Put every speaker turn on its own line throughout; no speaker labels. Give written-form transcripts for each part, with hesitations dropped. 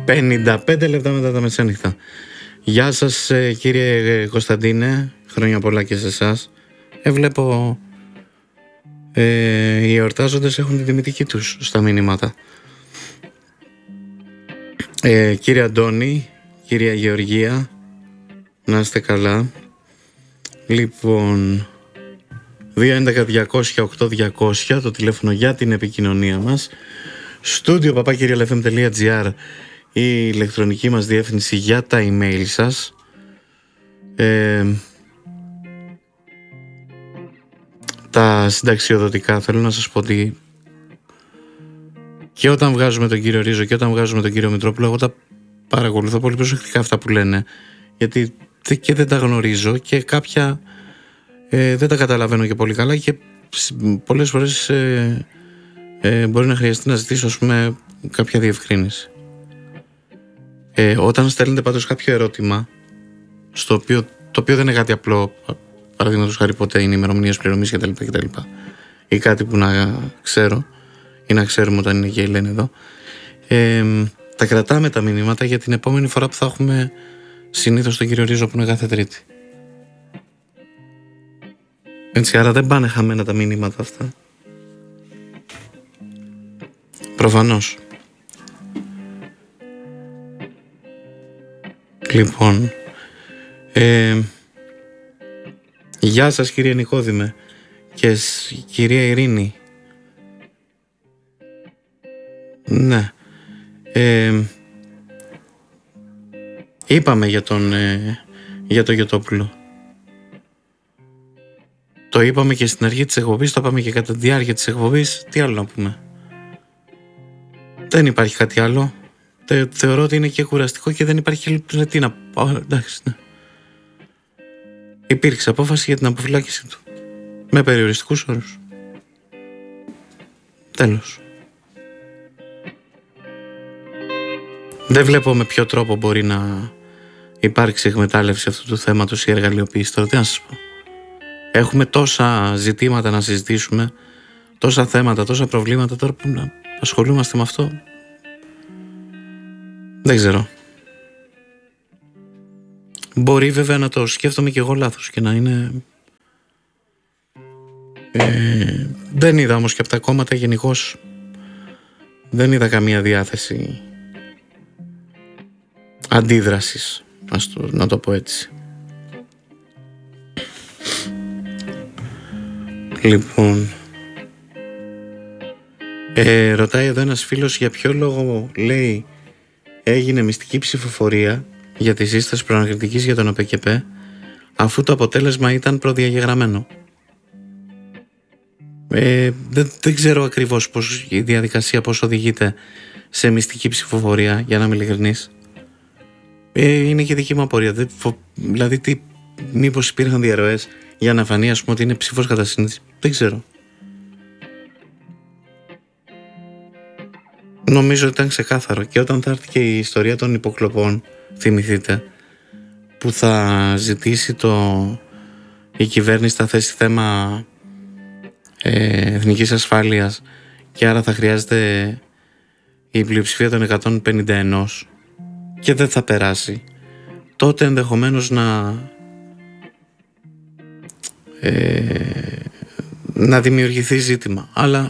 55 λεπτά μετά τα μεσάνυχτα. Γεια σας κύριε Κωνσταντίνε, χρόνια πολλά και σε εσάς. Βλέπω οι εορτάζοντες έχουν τη τιμητική τους στα μηνύματα. Κύριε Αντώνη, κυρία Γεωργία, να είστε καλά. Λοιπόν, 211-200-8200 το τηλέφωνο για την επικοινωνία μας. studio@lfm.gr η ηλεκτρονική μας διεύθυνση για τα email σας. Τα συνταξιοδοτικά θέλω να σας πω ότι και όταν βγάζουμε τον κύριο Ρίζο και όταν βγάζουμε τον κύριο Μητρόπουλο, εγώ τα παρακολουθώ πολύ προσεκτικά αυτά που λένε, γιατί και δεν τα γνωρίζω και κάποια δεν τα καταλαβαίνω και πολύ καλά και πολλές φορές μπορεί να χρειαστεί να ζητήσω, ας πούμε, κάποια διευκρίνηση. Όταν στέλνετε πάντως κάποιο ερώτημα το οποίο δεν είναι κάτι απλό, παραδείγματος χάρη ποτέ είναι ημερομηνίες πληρωμής κτλ. Ή κάτι που να ξέρω ή να ξέρουμε όταν είναι και η λένε εδώ, τα κρατάμε τα μηνύματα για την επόμενη φορά που θα έχουμε συνήθως τον κύριο Ρίζο που είναι κάθε Τρίτη. Έτσι, άρα δεν πάνε χαμένα τα μηνύματα αυτά. Προφανώς. Λοιπόν, γεια σας κύριε Νικόδημε και κυρία Ειρήνη. Ναι, είπαμε για τον Γιωτόπουλο. Το είπαμε και στην αρχή της εκπομπής, το είπαμε και κατά τη διάρκεια της εκπομπής. Τι άλλο να πούμε? Δεν υπάρχει κάτι άλλο. Θεωρώ ότι είναι και κουραστικό και δεν υπάρχει τι να πω. Εντάξει, ναι. Υπήρξε απόφαση για την αποφυλάκηση του με περιοριστικούς όρους. Τέλος. Δεν βλέπω με ποιο τρόπο μπορεί να υπάρξει εκμετάλλευση αυτού του θέματος ή εργαλειοποίηση. Τώρα τι να σας πω? Έχουμε τόσα ζητήματα να συζητήσουμε, τόσα θέματα, τόσα προβλήματα, τώρα που να ασχολούμαστε με αυτό. Δεν ξέρω. Μπορεί βέβαια να το σκέφτομαι και εγώ λάθος και να είναι... δεν είδα όμως και από τα κόμματα γενικώς, δεν είδα καμία διάθεση αντίδρασης, να το πω έτσι. Λοιπόν, ρωτάει εδώ ένας φίλος για ποιο λόγο, λέει, έγινε μυστική ψηφοφορία για τη σύσταση προανακριτικής για τον ΟΠΕΚΕΠΕ αφού το αποτέλεσμα ήταν προδιαγεγραμμένο. Δεν ξέρω ακριβώς η διαδικασία πώς οδηγείται σε μυστική ψηφοφορία, για να είμαι ειλικρινής. Είναι και δική μου απορία. Δηλαδή, μήπως υπήρχαν διαρροές για να φανεί, ας πούμε, ότι είναι ψήφος κατά σύνθεση? Δεν ξέρω. Νομίζω ότι ήταν ξεκάθαρο. Και όταν θα έρθει και η ιστορία των υποκλοπών, θυμηθείτε, που θα ζητήσει η κυβέρνηση θα θέσει θέμα εθνικής ασφάλειας και άρα θα χρειάζεται η πλειοψηφία των 151 και δεν θα περάσει, τότε ενδεχομένως να δημιουργηθεί ζήτημα. Αλλά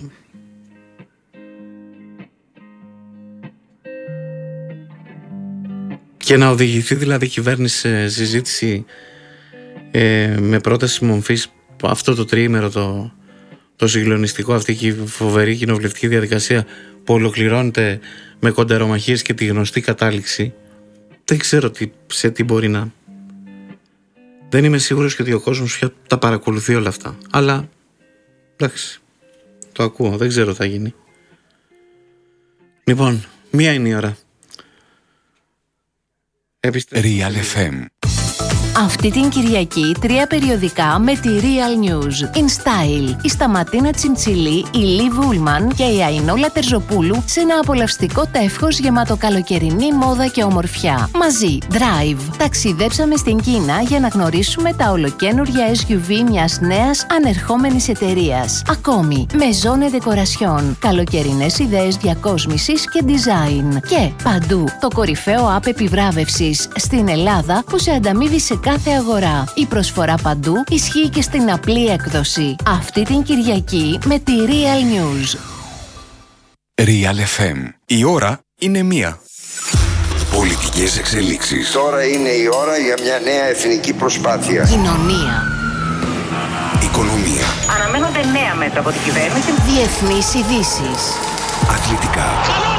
και να οδηγηθεί δηλαδή η κυβέρνηση σε συζήτηση με πρόταση μομφής αυτό το τριήμερο, το συγκλονιστικό, αυτή η φοβερή κοινοβουλευτική διαδικασία που ολοκληρώνεται με κοντερομαχίες και τη γνωστή κατάληξη. Δεν ξέρω σε τι μπορεί να... Δεν είμαι σίγουρος και ότι ο κόσμος πια τα παρακολουθεί όλα αυτά. Αλλά εντάξει, το ακούω, δεν ξέρω τι θα γίνει. Λοιπόν, 1 είναι η ώρα.
Real FM. Αυτή την Κυριακή 3 περιοδικά με τη Real News. In Style, η Σταματίνα Τσιμτσιλή, η Λι Βούλμαν και η Αϊνόλα Τερζοπούλου σε ένα απολαυστικό τεύχος γεμάτο καλοκαιρινή μόδα και ομορφιά. Μαζί, Drive. Ταξιδέψαμε στην Κίνα για να γνωρίσουμε τα ολοκαίνουργια SUV μιας νέας ανερχόμενης εταιρείας. Ακόμη, Maison et Decoration. Καλοκαιρινές ιδέες διακόσμησης και design. Και παντού, το κορυφαίο app επιβράβευσης στην Ελλάδα που σε ανταμείβει σε κάθε αγορά. Η προσφορά παντού ισχύει και στην απλή έκδοση. Αυτή την Κυριακή με τη Real News.
Real FM. Η ώρα είναι 1. Πολιτικές εξελίξεις.
Τώρα είναι η ώρα για μια νέα εθνική προσπάθεια.
Κοινωνία.
Οικονομία.
Αναμένονται νέα μέτρα από την κυβέρνηση.
Διεθνείς ειδήσεις.
Αθλητικά.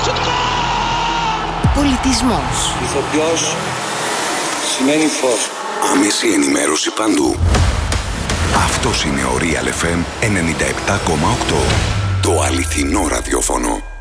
Πολιτισμός.
Ηθοποιός σημαίνει φως.
Άμεση ενημέρωση παντού. Αυτός είναι ο Real FM 97,8. Το αληθινό ραδιόφωνο.